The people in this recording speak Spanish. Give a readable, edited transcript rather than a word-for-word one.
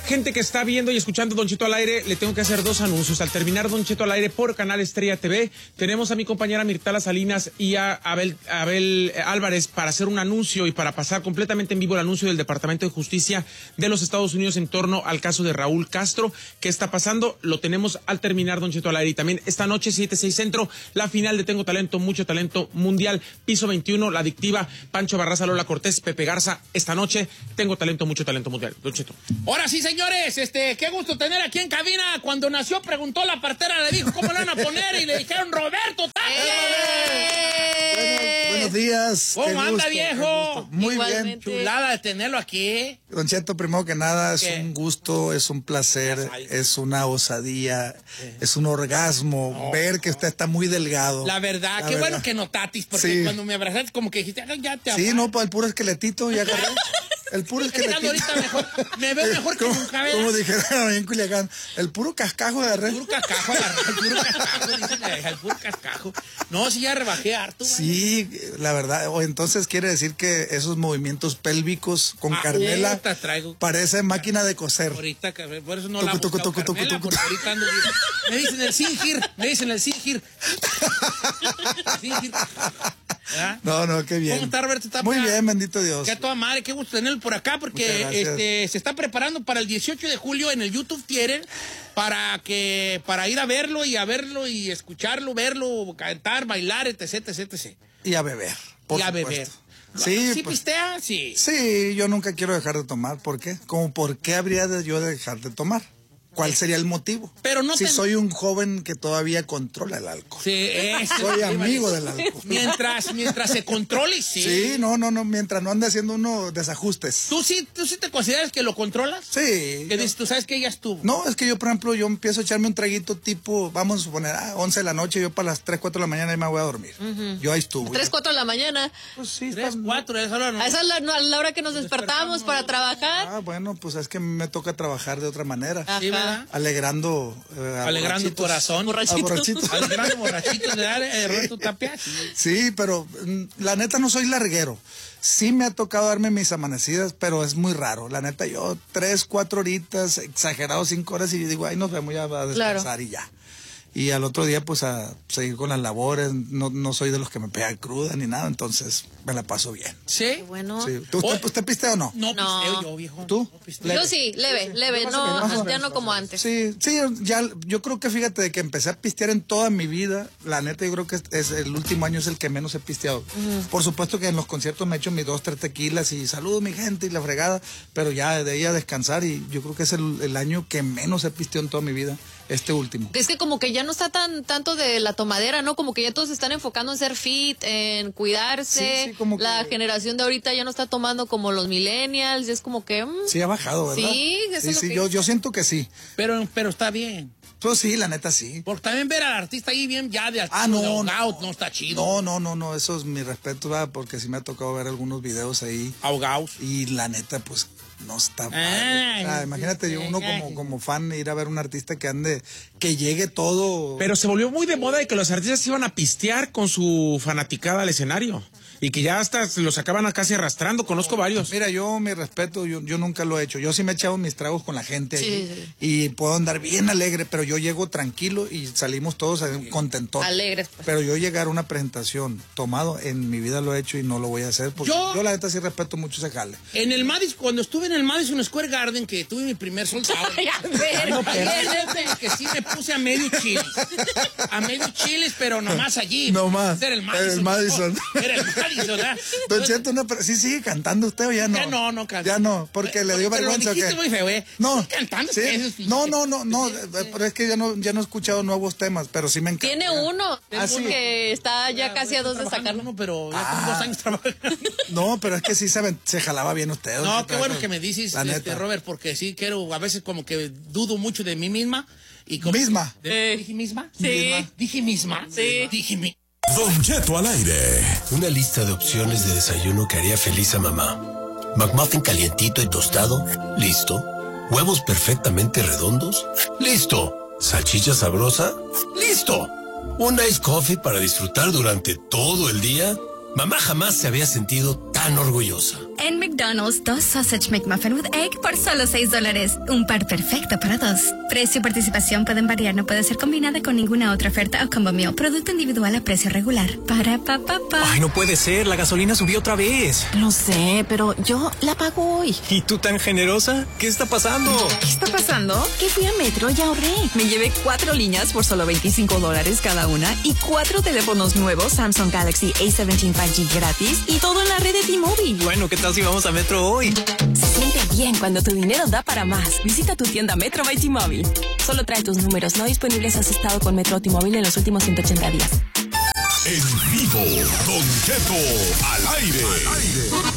Gente que está viendo y escuchando Don Cheto al aire, le tengo que hacer dos anuncios. Al terminar Don Cheto al aire por Canal Estrella TV, tenemos a mi compañera Mirtala Salinas y a Abel Álvarez para hacer un anuncio y para pasar completamente en vivo el anuncio del Departamento de Justicia de los Estados Unidos en torno al caso de Raúl Castro. ¿Qué está pasando? Lo tenemos al terminar Don Cheto al aire. Y también esta noche, 7-6 Centro, la final de Tengo Talento, Mucho Talento Mundial, piso 21, La Adictiva, Pancho Barraza, Lola Cortés, Pepe Garza. Esta noche, Tengo Talento, Mucho Talento Mundial. Don Cheto. Ahora sí, señores, qué gusto tener aquí en cabina. Cuando nació, preguntó la partera, le dijo cómo le van a poner y le dijeron Roberto Buenos días. ¿Cómo anda, viejo? Muy Igualmente. bien. Chulada de tenerlo aquí. Don Cheto, primero que nada, es un gusto, es un placer, Ay. es una osadía, es un orgasmo ver que usted está muy delgado. La verdad, qué bueno que notatis, porque Sí. cuando me abrazaste como que dijiste, "Ay, ya te Sí, amo". no, pues el puro esqueletito ya agarré. El puro esqueletito. Ahorita mejor, me veo mejor que nunca, ¿verdad? Como dijeron ahí en Culiacán, el puro cascajo agarré. El puro cascajo, el puro cascajo, dice la vieja, el puro cascajo. No, sí, ya rebajé harto. güey. Sí, la verdad, o entonces quiere decir que esos movimientos pélvicos con Carmela ahorita traigo. parece máquina de coser. Ahorita, por eso no Tucu, la tucu, busco, tucu, tucu, Carmela, tucu. porque ahorita ando bien. Me dicen el Singir. ¿Verdad? No, qué bien. ¿Cómo está, Roberto? ¿Está Muy para- bien, bendito Dios. Que a toda madre, qué gusto tenerlo por acá, Muchas porque gracias. se está preparando para el 18 de julio en el YouTube Theater para ir a verlo y escucharlo, verlo, cantar, bailar, etc. Y a beber. por Y a supuesto. beber. Sí, ¿Sí pues, pistea? Sí. sí, yo nunca quiero dejar de tomar. ¿Por qué? Como por qué habría de yo dejar de tomar. ¿Cuál sería el motivo? Pero no si te- soy un joven que todavía controla el alcohol. Sí, eso. Soy amigo del alcohol. Mientras se controle, sí. Sí, no, mientras no ande haciendo uno desajustes. ¿Tú sí te consideras que lo controlas? Sí. Que dices, tú sabes que ella estuvo. No, es que yo, por ejemplo, yo empiezo a echarme un traguito tipo, vamos a suponer, 11 de la noche, yo para las 3, 4 de la mañana ya me voy a dormir. Yo ahí estuve. 3, 4 de la mañana. Pues sí, 3, 4, esa hora no. A esa es la hora que nos despertamos para trabajar. Bueno, pues es que me toca trabajar de otra manera. Ajá. Sí, ¿verdad? Alegrando Alegrando tu corazón. Borrachitos. Alegrando borrachitos de Roberto Tapia. Sí, pero la neta no soy larguero. Sí me ha tocado darme mis amanecidas, pero es muy raro. La neta, yo 3, 4 horitas, exagerado 5 horas, y digo, ay, nos vemos ya a descansar y ya. Y al otro día, pues, a seguir con las labores. No soy de los que me pegan cruda ni nada, entonces me la paso bien. ¿Sí? Bueno. Sí. ¿Usted pistea o no? No, No. pisteo yo, viejo. ¿Tú? No pisteo. Yo sí, leve. Más o menos. Ya no como antes. Sí, yo creo que fíjate, de que empecé a pistear en toda mi vida, la neta yo creo que es el último año es el que menos he pisteado. Por supuesto que en los conciertos me echo mis 2, 3 tequilas y saludo mi gente y la fregada, pero ya de ahí a descansar, y yo creo que es el año que menos he pisteado en toda mi vida, este último. Es que como que ya no está tanto de la tomadera, ¿no? Como que ya todos se están enfocando en ser fit, en cuidarse. Sí, como que- La generación de ahorita ya no está tomando como los millennials. Es como que... Sí ha bajado, ¿verdad? Sí, eso es lo que- yo siento que sí. Pero está bien. Pues sí, la neta sí. Porque también ver al artista ahí bien ya de ahogado no está chido. No, eso es mi respeto, ¿verdad? Porque sí me ha tocado ver algunos videos ahí. Ahogados. Y la neta, pues, no está padre. Ay, Imagínate, uno como fan, ir a ver un artista que llegue todo. Pero se volvió muy de moda de que los artistas iban a pistear con su fanaticada al escenario. Y que ya hasta se los acaban casi arrastrando. Conozco varios. Mira, yo mi respeto, yo nunca lo he hecho. Yo sí me he echado mis tragos con la gente ahí, y puedo andar bien alegre, pero yo llego tranquilo y salimos todos contentos. Alegres, pues. Pero yo llegar a una presentación tomado, en mi vida lo he hecho y no lo voy a hacer, porque yo la neta sí respeto mucho ese jale. En el Madison, cuando estuve en el Madison Square Garden, que tuve mi primer sold out. Ya ver. Que sí me puse a medio chiles, pero nomás allí. Nomás. Era el Madison. El Madison. Era el Madison, ¿verdad? Don Cheto, no, pero sí sigue cantando usted, o ya no. Ya no canta. Ya no, porque le dio Pero vergüenza. lo dijiste ¿o qué? muy feo, ¿eh? No. Cantando. ¿Sí? No, pero es que ya no he escuchado nuevos temas, pero sí me encanta. Tiene uno. Ah, sí. Que está ya casi a 2 de Trabajando sacarlo. uno, pero ya tengo 2 años trabajando. No, pero es que sí se jalaba bien usted. No, don qué Cheto. bueno que me dices, La neta. Robert, porque sí quiero, a veces como que dudo mucho de mí misma. Y como ¿Misma? ¿Dije misma? Sí. ¿Dije misma? Sí. Dije mi... Don Cheto al aire. Una lista de opciones de desayuno que haría feliz a mamá. McMuffin calientito y tostado, listo. Huevos perfectamente redondos, listo. Salchicha sabrosa, listo. Un ice coffee para disfrutar durante todo el día. Mamá jamás se había sentido tan tan orgullosa. En McDonald's, 2 Sausage McMuffin with Egg por solo $6. Un par perfecto para 2. Precio y participación pueden variar, no puede ser combinada con ninguna otra oferta o combo meal. Producto individual a precio regular. Para pa. Ay, no puede ser, la gasolina subió otra vez. Lo sé, pero yo la pago hoy. ¿Y tú tan generosa? ¿Qué está pasando? ¿Qué está pasando? Que fui a Metro y ahorré. Me llevé 4 líneas por solo $25 cada una y 4 teléfonos nuevos Samsung Galaxy A17 5G gratis y todo en la red de T-Mobile. Bueno, ¿qué tal si vamos a Metro hoy? Se siente bien cuando tu dinero da para más. Visita tu tienda Metro by T-Mobile. Solo trae tus números no disponibles si has estado con Metro o T-Mobile en los últimos 180 días. En vivo, Don Cheto al aire.